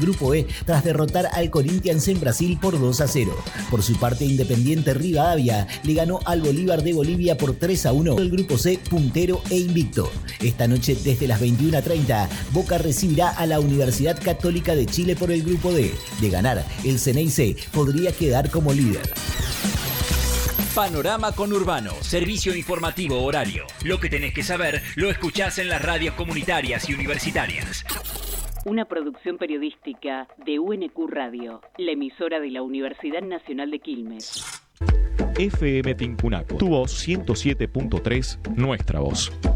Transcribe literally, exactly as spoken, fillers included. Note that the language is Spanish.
Grupo E tras derrotar al Corinthians en Brasil por dos a cero. Por su parte, Independiente Rivadavia le ganó al Bolívar de Bolivia por tres a uno. El Grupo C, puntero e invicto. Esta noche, desde las veintiuna treinta, Boca recibirá a la Universidad Católica de Chile por el Grupo D. De ganar, el Ceneice podría quedar como líder. Panorama Conurbano, servicio informativo horario. Lo que tenés que saber lo escuchás en las radios comunitarias y universitarias. Una producción periodística de U N Q Radio, la emisora de la Universidad Nacional de Quilmes. F M Tincunaco, tu voz ciento siete punto tres, nuestra voz.